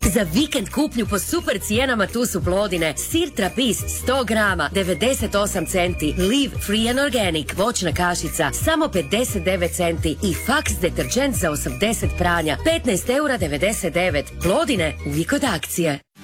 Za vikend kupnju po super cijenama tu su Plodine. Sir Trapis 100 grama, 98 centi. Live Free and Organic, voćna kašica, samo 59 centi. I Fax deterđent za 80 pranja, 15,99 €. Plodine, uvijek od akcije.